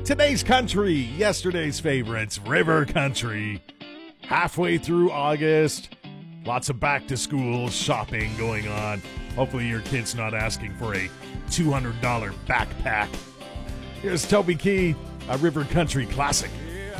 Today's country, yesterday's favorites, River Country. Halfway through August, lots of back-to-school shopping going on. Hopefully your kid's not asking for a $200 backpack. Here's Toby Keith, a River Country classic.